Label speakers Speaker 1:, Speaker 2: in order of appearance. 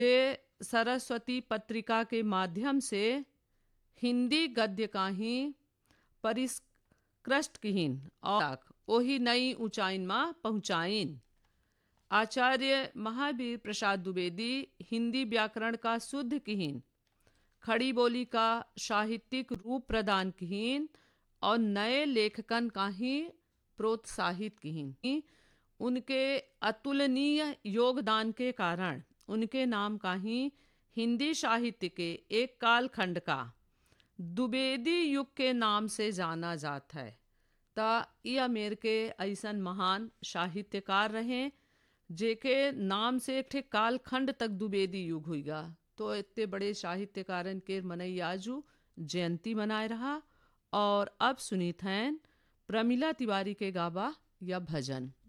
Speaker 1: ये सरस्वती पत्रिका के माध्यम से हिंदी गद्य का ही परिष्कृत किहिन और ओही नई ऊंचाइन में पहुंचाइन। आचार्य महावीर प्रसाद द्विवेदी हिंदी व्याकरण का शुद्ध किहिन, खड़ी बोली का साहित्यिक रूप प्रदान किहिन और नए लेखकन का ही प्रोत्साहित किहिन। उनके अतुलनीय योगदान के कारण उनके नाम का ही हिंदी साहित्य के एक कालखंड का द्विवेदी युग के नाम से जाना जाता है। ता ये अमेरिके ऐसन महान साहित्यकार रहे जेके नाम से एक ठे कालखंड तक द्विवेदी युग हुईगा। तो इतने बड़े साहित्यकारन के मनई आजू जयंती मनाए रहा। और अब सुनीत हैं प्रमिला तिवारी के गाबा या भजन।